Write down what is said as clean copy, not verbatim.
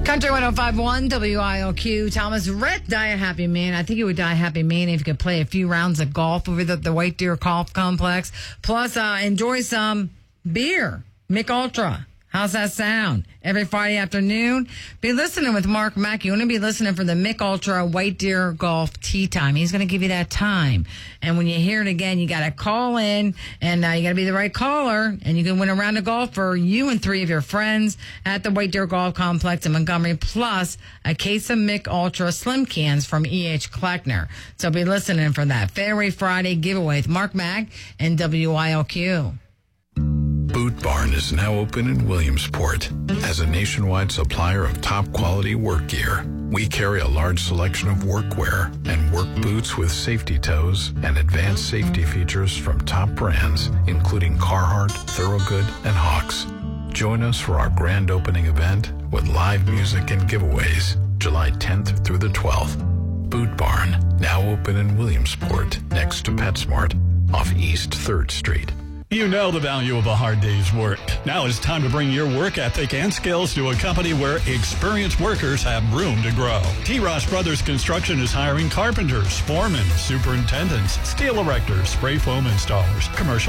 Country 105.1 WILQ. Thomas Rhett, die a happy man. I think he would die a happy man if he could play a few rounds of golf over the White Deer Golf Complex. Plus, enjoy some beer. Mick Ultra. How's that sound? Every Friday afternoon, be listening with Mark Mack. You want to be listening for the Mick Ultra White Deer Golf Tee Time. He's going to give you that time. And when you hear it again, you got to call in, and you got to be the right caller, and you can win a round of golf for you and 3 of your friends at the White Deer Golf Complex in Montgomery, plus a case of Mick Ultra Slim Cans from E.H. Kleckner. So be listening for that Fairway Friday giveaway with Mark Mack and WILQ. Boot Barn is now open in Williamsport. As a nationwide supplier of top-quality work gear, we carry a large selection of workwear and work boots with safety toes and advanced safety features from top brands, including Carhartt, Thorogood, and Hawks. Join us for our grand opening event with live music and giveaways, July 10th through the 12th. Boot Barn, now open in Williamsport, next to PetSmart, off East 3rd Street. You know the value of a hard day's work. Now it's time to bring your work ethic and skills to a company where experienced workers have room to grow. T. Ross Brothers Construction is hiring carpenters, foremen, superintendents, steel erectors, spray foam installers, commercial